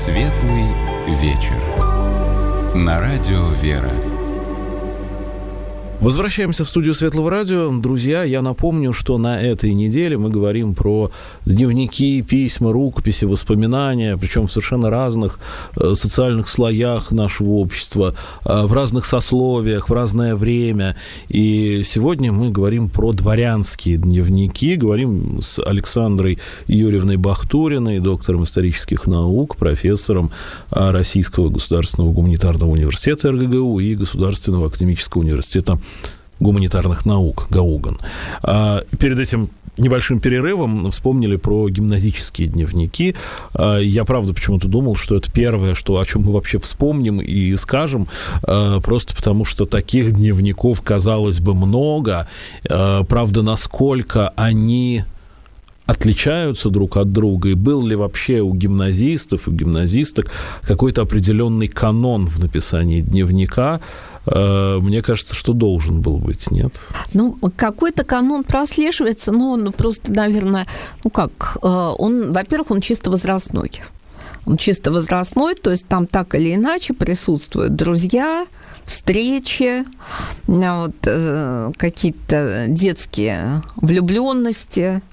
Светлый вечер. На радио «Вера». Возвращаемся в студию Светлого радио. Друзья, я напомню, что на этой неделе мы говорим про дневники, письма, рукописи, воспоминания, причем в совершенно разных социальных слоях нашего общества, в разных сословиях, в разное время. И сегодня мы говорим про дворянские дневники. Говорим с Александрой Юрьевной Бахтуриной, доктором исторических наук, профессором Российского государственного гуманитарного университета РГГУ и Государственного академического университета гуманитарных наук ГАУГАН. Перед этим небольшим перерывом вспомнили про гимназические дневники. Я, правда, почему-то думал, что это первое, о чем мы вообще вспомним и скажем, просто потому что таких дневников, казалось бы, много. Правда, насколько они отличаются друг от друга, и был ли вообще у гимназистов и гимназисток какой-то определенный канон в написании дневника, мне кажется, что должен был быть, нет? Ну, какой-то канон прослеживается, но он просто, наверное, он, во-первых, он чисто возрастной. Он чисто возрастной, то есть там так или иначе присутствуют друзья, встречи, какие-то детские влюбленности.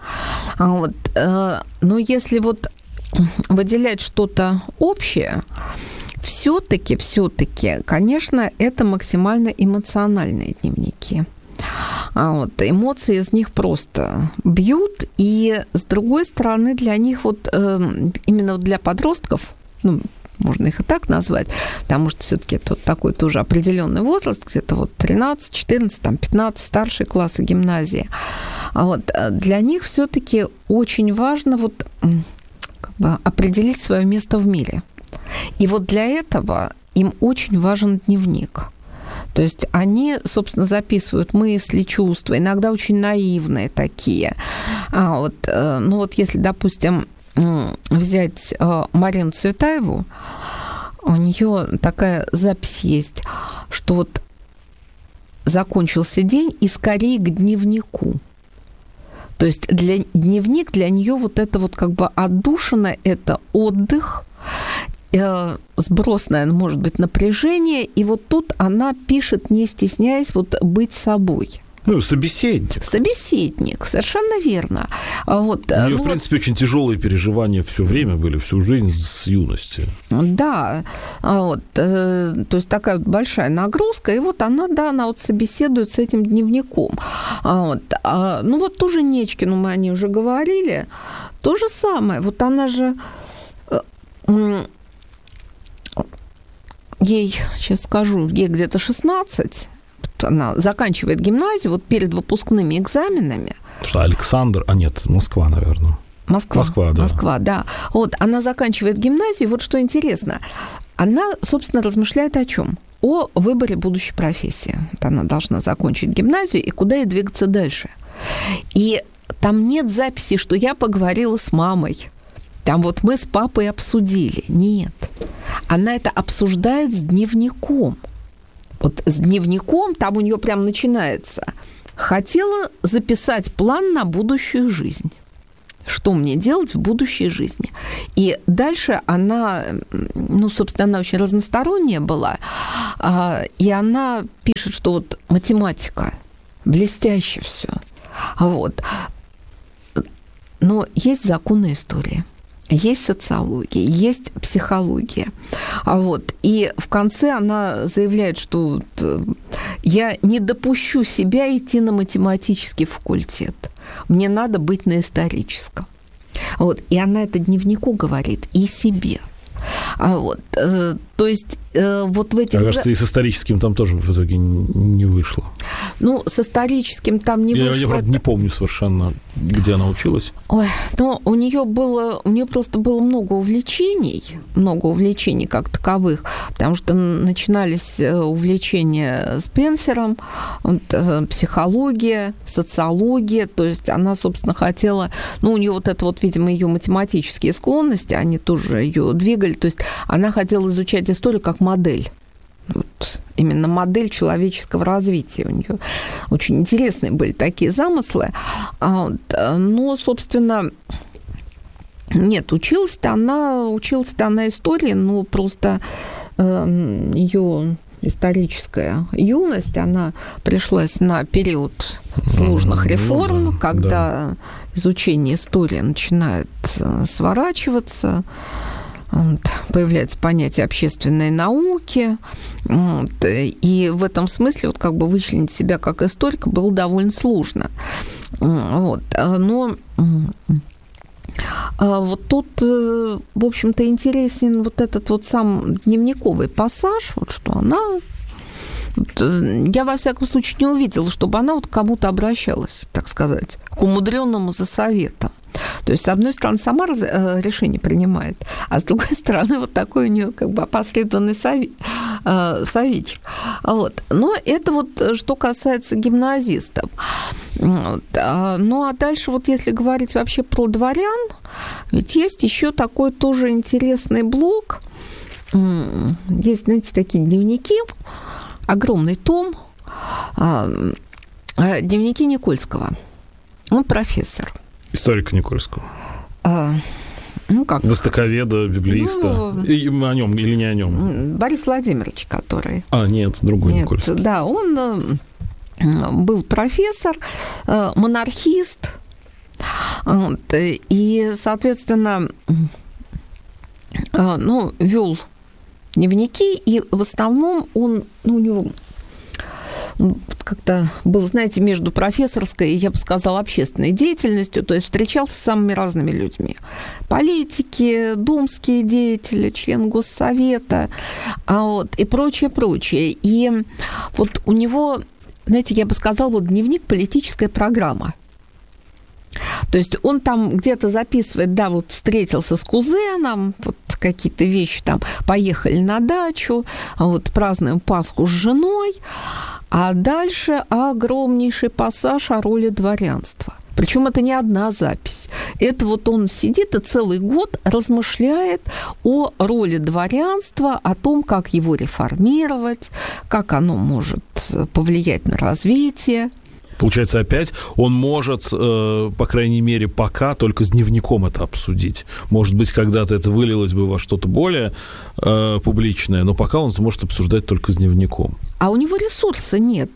Но если выделять что-то общее, все-таки, конечно, это максимально эмоциональные дневники. Эмоции из них просто бьют, и, с другой стороны, для них именно для подростков, можно их и так назвать, потому что все-таки это такой тоже определенный возраст, где-то 13, 14, 15, старшие классы гимназии. Для них все-таки очень важно определить свое место в мире. И для этого им очень важен дневник. То есть они, собственно, записывают мысли, чувства, иногда очень наивные такие. Если, допустим, взять Марину Цветаеву, у нее такая запись есть, что закончился день и скорее к дневнику. То есть дневник для нее это отдушина, это отдых, сброс, наверное, может быть, напряжение, и тут она пишет, не стесняясь, быть собой. Собеседник. Собеседник, совершенно верно. У нее, в принципе, очень тяжелые переживания все время были, всю жизнь с юности. Да, то есть такая большая нагрузка, и она собеседует с этим дневником. Ту же Нечкину мы о ней уже говорили, то же самое. Она же... Ей, сейчас скажу, ей где-то 16, она заканчивает гимназию перед выпускными экзаменами. Что, Александр? Москва, наверное. Москва, да. Она заканчивает гимназию, что интересно, она, собственно, размышляет о чем? О выборе будущей профессии. Она должна закончить гимназию, и куда ей двигаться дальше. И там нет записи, что я поговорила с мамой. Там мы с папой обсудили. Нет. Она это обсуждает с дневником. С дневником там у нее прям начинается. Хотела записать план на будущую жизнь. Что мне делать в будущей жизни? И дальше она, собственно, она очень разносторонняя была. И она пишет, что математика, блестяще все. Но есть законы истории. Есть социология, есть психология. И в конце она заявляет, что я не допущу себя идти на математический факультет. Мне надо быть на историческом. И она это дневнику говорит и себе. То есть в этих... Мне кажется, и с историческим там тоже в итоге не вышло. С историческим там не вышло. Я, правда, не помню совершенно, где она училась. У нее просто было много увлечений как таковых, потому что начинались увлечения Спенсером, психология, социология, то есть она, собственно, хотела... у нее видимо, ее математические склонности, они тоже ее двигали, то есть она хотела изучать историю как модель. Именно модель человеческого развития у нее. Очень интересные были такие замыслы. Но, собственно, Нет, училась-то она истории, но просто ее историческая юность, она пришлась на период сложных реформ, когда изучение истории начинает сворачиваться, появляется понятие общественной науки, и в этом смысле вот как бы вычленить себя как историка было довольно сложно. Вот. Но вот тут, в общем-то, интересен вот этот вот сам дневниковый пассаж, вот что она... Я, во всяком случае, не увидела, чтобы она вот к кому-то обращалась, так сказать, к умудренному за советом. То есть, с одной стороны, сама решение принимает, а с другой стороны, вот такой у нее как бы опосредованный советчик. Вот. Но это вот что касается гимназистов. Вот. Ну, а дальше вот если говорить вообще про дворян, ведь есть еще такой тоже интересный блок. Есть, знаете, такие дневники, огромный том, дневники Никольского. Он профессор. Историка Никольского. Ну, как? Востоковеда, библеиста. И о нем или не о нем? Борис Владимирович, который... Нет, другой Никольский. Да, он был профессор, монархист, и, соответственно, вел дневники, и в основном он, у него как-то был, знаете, между профессорской и, я бы сказала, общественной деятельностью, то есть встречался с самыми разными людьми. Политики, думские деятели, член Госсовета, и прочее. И вот у него, знаете, я бы сказала, вот дневник «Политическая программа». То есть он там где-то записывает, да, вот встретился с кузеном, вот какие-то вещи там, поехали на дачу, вот празднуем Пасху с женой, а дальше огромнейший пассаж о роли дворянства. Причем это не одна запись. Это вот он сидит и целый год размышляет о роли дворянства, о том, как его реформировать, как оно может повлиять на развитие. Получается, опять он может, по крайней мере, пока только с дневником это обсудить. Может быть, когда-то это вылилось бы во что-то более публичное, но пока он это может обсуждать только с дневником. А у него ресурса нет.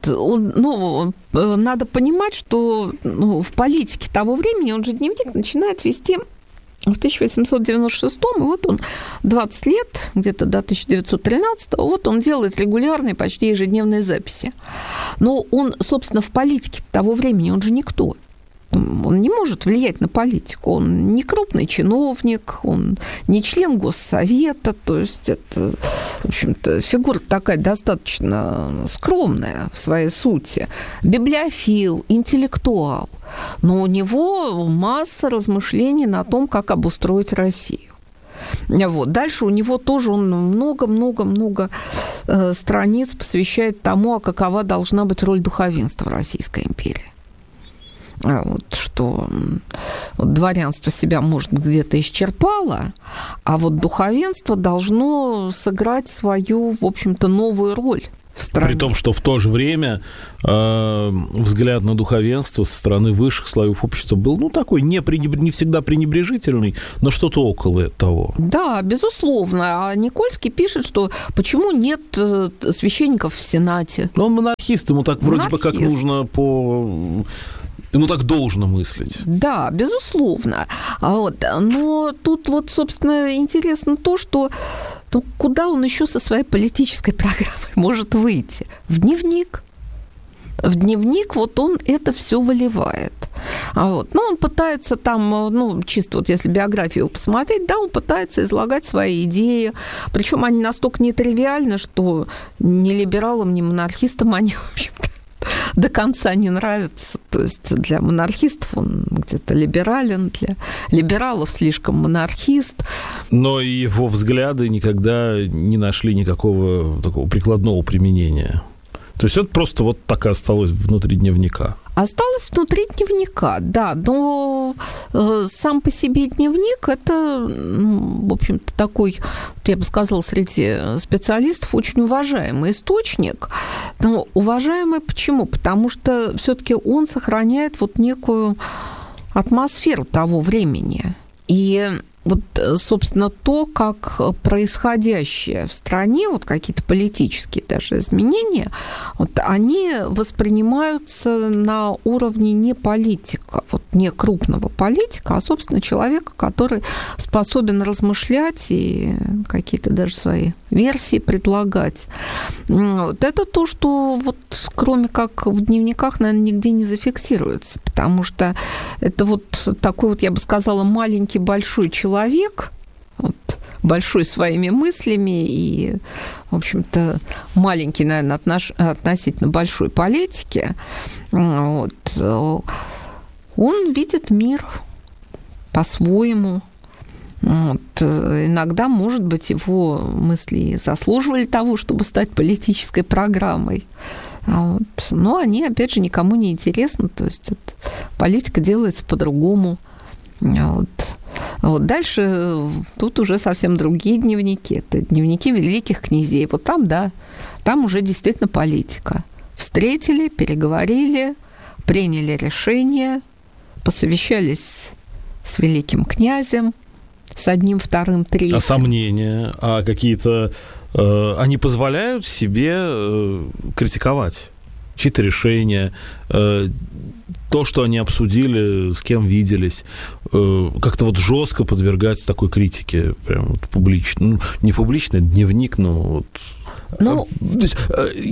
Надо понимать, что в политике того времени он же дневник начинает вести в 1896-м, и вот он 20 лет, где-то до 1913-го, вот он делает регулярные, почти ежедневные записи. Но он, собственно, в политике того времени, он же никто. Он не может влиять на политику. Он не крупный чиновник, он не член Госсовета, то есть это, в общем-то, фигура такая достаточно скромная в своей сути. Библиофил, интеллектуал. Но у него масса размышлений на том, как обустроить Россию. Вот. Дальше у него тоже он много-много-много страниц посвящает тому, какова должна быть роль духовенства в Российской империи. Вот, что вот дворянство себя, может, где-то исчерпало, а вот духовенство должно сыграть свою, в общем-то, новую роль в стране. При том, что в то же время взгляд на духовенство со стороны высших слоев общества был, такой не всегда пренебрежительный, но что-то около того. Да, безусловно. А Никольский пишет, что почему нет священников в Сенате. Но он монархист, ему так вроде бы как нужно Ему так должно мыслить. Да, безусловно. Но тут вот, собственно, интересно то, что куда он еще со своей политической программой может выйти? В дневник. В дневник вот он это все выливает. Но он пытается там, чисто вот если биографию посмотреть, да, он пытается излагать свои идеи. Причем они настолько нетривиальны, что ни либералам, ни монархистам они, в общем-то, до конца не нравится. То есть для монархистов он где-то либерален, для либералов слишком монархист. Но и его взгляды никогда не нашли никакого такого прикладного применения. То есть это просто вот так и осталось внутри дневника. Осталось внутри дневника, да, но сам по себе дневник – это, в общем-то, такой, я бы сказала, среди специалистов очень уважаемый источник. Но уважаемый почему? Потому что все-таки он сохраняет вот некую атмосферу того времени. И вот, собственно, то, как происходящее в стране, вот какие-то политические даже изменения, вот они воспринимаются на уровне не политика, вот не крупного политика, а, собственно, человека, который способен размышлять и какие-то даже свои версии предлагать. Вот это то, что вот кроме как в дневниках, наверное, нигде не зафиксируется, потому что это вот такой вот, я бы сказала, маленький большой человек, вот, большой своими мыслями и, в общем-то, маленький, наверное, относительно большой политики, вот, он видит мир по-своему. Вот. Иногда, может быть, его мысли заслуживали того, чтобы стать политической программой. Вот. Но они, опять же, никому не интересны. То есть политика делается по-другому. Вот. Вот. Дальше тут уже совсем другие дневники. Это дневники великих князей. Вот там, да, там уже действительно политика. Встретили, переговорили, приняли решение, посовещались с великим князем, с одним, вторым, третьим. А сомнения, а какие-то... они позволяют себе критиковать чьи-то решения, то, что они обсудили, с кем виделись, как-то вот жестко подвергать такой критике, прям вот публично. Ну, не публично, дневник, но вот... Ну, то есть,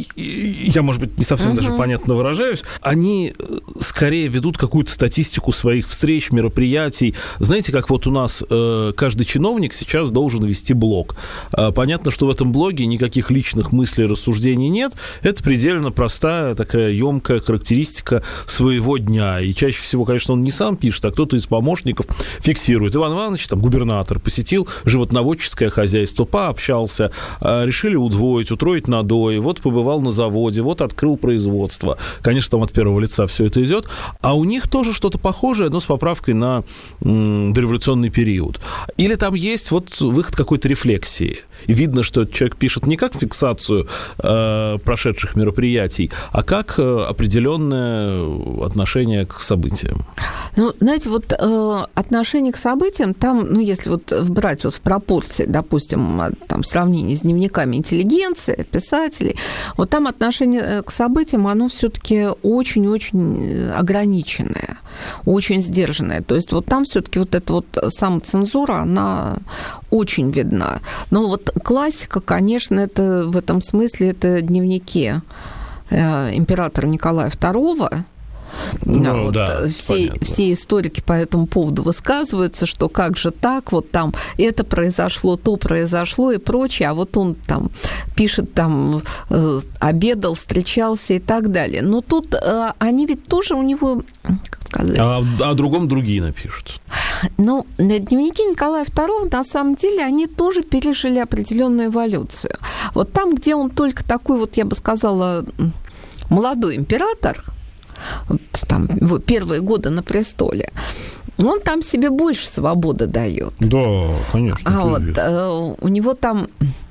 я, может быть, не совсем даже понятно выражаюсь, они скорее ведут какую-то статистику своих встреч, мероприятий. Знаете, как вот у нас каждый чиновник сейчас должен вести блог. Понятно, что в этом блоге никаких личных мыслей, рассуждений нет. Это предельно простая, такая ёмкая характеристика своего дня. И чаще всего, конечно, он не сам пишет, а кто-то из помощников фиксирует. Иван Иванович, там, губернатор, посетил животноводческое хозяйство, пообщался, решили удвоить, утроить надой, вот побывал на заводе, вот открыл производство. Конечно, там от первого лица все это идет. А у них тоже что-то похожее, но с поправкой на дореволюционный период. Или там есть вот выход какой-то рефлексии. И видно, что человек пишет не как фиксацию прошедших мероприятий, а как определенное отношение к событиям. Ну, знаете, вот отношение к событиям, там, ну, если вот брать вот в пропорции, допустим, там, сравнение с дневниками интеллигенции, писателей, вот там отношение к событиям, оно все-таки очень-очень ограниченное, очень сдержанное. То есть вот там все-таки вот эта вот самоцензура, она очень видна. Но вот классика, конечно, это в этом смысле это дневники императора Николая II. Ну, вот, да, все историки по этому поводу высказываются, что как же так, вот там это произошло, то произошло и прочее, а вот он там пишет, там обедал, встречался и так далее. Но тут они ведь тоже у него, как сказать... А о другом другие напишут. Ну, дневники Николая II, на самом деле, они тоже пережили определенную эволюцию. Вот там, где он только такой, вот я бы сказала, молодой император, вот там его первые годы на престоле, он там себе больше свободы дает. Да, конечно. А вот у него там,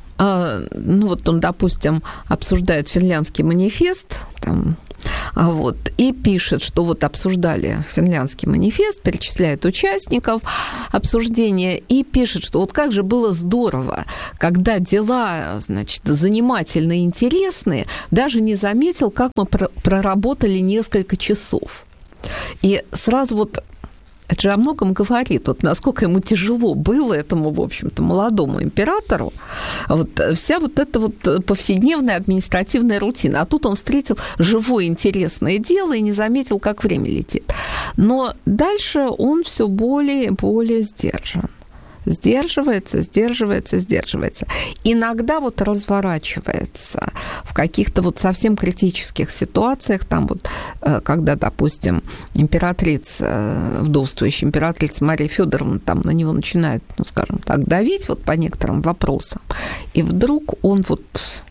ну вот он, допустим, обсуждает финляндский манифест, там, вот, и пишет, что вот обсуждали финляндский манифест, перечисляет участников обсуждения и пишет, что вот как же было здорово, когда дела, значит, занимательные и интересные, даже не заметил, как мы проработали несколько часов. И сразу вот это же о многом говорит, вот насколько ему тяжело было этому, в общем-то, молодому императору, вот вся вот эта вот повседневная административная рутина. А тут он встретил живое интересное дело и не заметил, как время летит. Но дальше он все более и более сдержан. Сдерживается. Иногда вот разворачивается в каких-то вот совсем критических ситуациях, там вот, когда, допустим, императрица, вдовствующая императрица Мария Фёдоровна там на него начинает, ну, скажем так, давить вот по некоторым вопросам, и вдруг он вот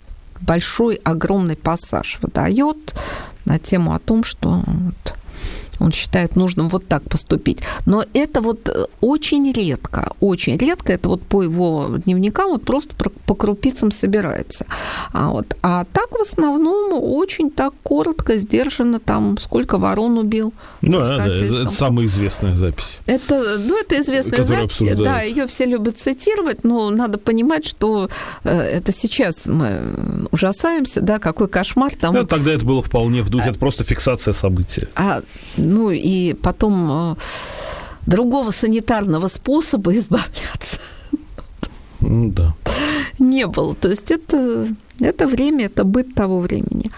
большой, огромный пассаж выдаёт на тему о том, что вот Он считает нужным вот так поступить. Но это вот очень редко. Это вот по его дневникам вот просто по крупицам собирается. А так в основном очень так коротко, сдержанно, там, сколько ворон убил. Да, это самая известная запись. Это известная запись, да, ее все любят цитировать, но надо понимать, что это сейчас мы ужасаемся, да, какой кошмар там. Да, тогда это было вполне в духе, это просто фиксация события. Ну и потом другого санитарного способа избавляться да. не было. То есть это время, это быт того времени.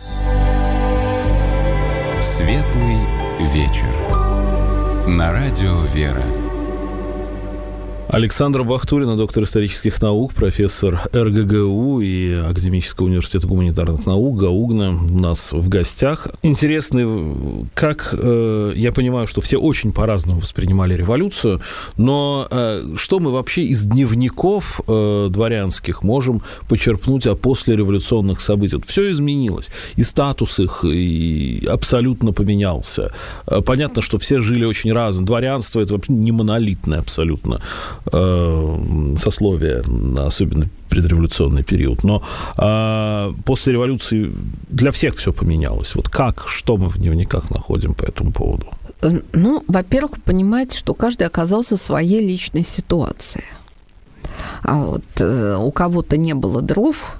Светлый вечер. На радио «Вера». Александра Бахтурина, доктор исторических наук, профессор РГГУ и Академического университета гуманитарных наук, ГАУГНа, у нас в гостях. Интересно, как, я понимаю, что все очень по-разному воспринимали революцию, но что мы вообще из дневников дворянских можем почерпнуть о послереволюционных событиях? Все изменилось, и статус их и абсолютно поменялся. Понятно, что все жили очень разно. Дворянство – это вообще не монолитное абсолютно сословие, особенно предреволюционный период. Но после революции для всех все поменялось. Вот что мы в дневниках находим по этому поводу? Ну, во-первых, понимаете, что каждый оказался в своей личной ситуации. У кого-то не было дров,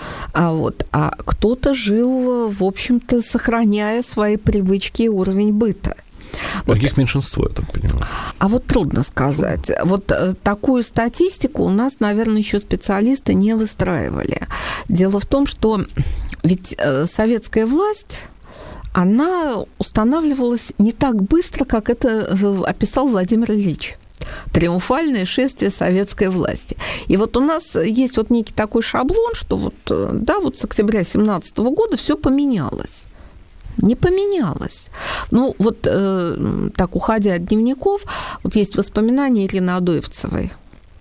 а кто-то жил, в общем-то, сохраняя свои привычки и уровень быта. Каких меньшинство, я так понимаю? Вот трудно сказать. Вот такую статистику у нас, наверное, еще специалисты не выстраивали. Дело в том, что ведь советская власть, она устанавливалась не так быстро, как это описал Владимир Ильич. Триумфальное шествие советской власти. И вот у нас есть вот некий такой шаблон, что вот с октября 2017 года все поменялось. Не поменялось. Ну, вот так, уходя от дневников, вот есть воспоминания Ирины Адоевцевой,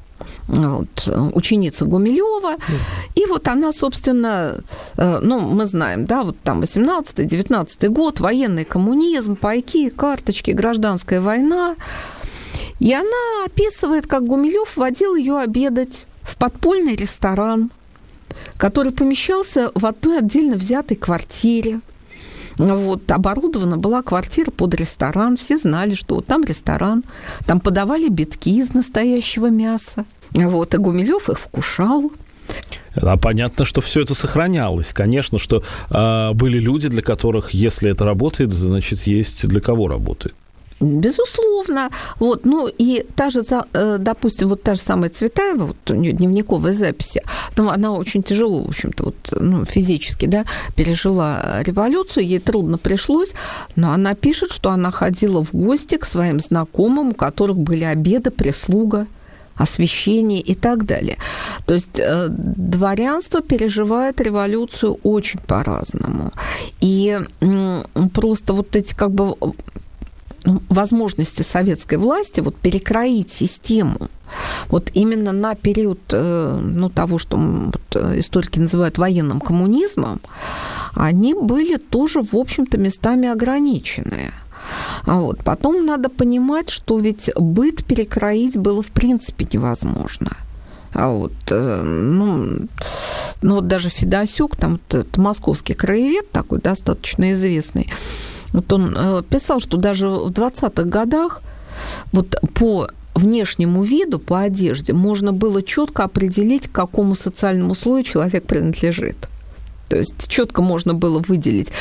ученица Гумилёва, и вот она, собственно, мы знаем, да, вот там 18-19 год, военный коммунизм, пайки, карточки, гражданская война, и она описывает, как Гумилёв водил ее обедать в подпольный ресторан, который помещался в одной отдельно взятой квартире. Оборудована была квартира под ресторан, все знали, что вот там ресторан, там подавали битки из настоящего мяса, и Гумилёв их вкушал. Понятно, что все это сохранялось. Конечно, что были люди, для которых, если это работает, значит, есть для кого работает. Безусловно. И допустим, вот та же самая Цветаева, вот у нее дневниковые записи, она очень тяжело, в общем-то, физически, да, пережила революцию, ей трудно пришлось, но она пишет, что она ходила в гости к своим знакомым, у которых были обеды, прислуга, освещение и так далее. То есть дворянство переживает революцию очень по-разному. И просто вот эти возможности советской власти перекроить систему именно на период того, что историки называют военным коммунизмом, они были тоже, в общем-то, местами ограниченные. Потом надо понимать, что ведь быт перекроить было в принципе невозможно. Даже Федосюк, это московский краевед такой достаточно известный, он писал, что даже в 20-х годах по внешнему виду, по одежде, можно было четко определить, к какому социальному слою человек принадлежит. То есть четко можно было выделить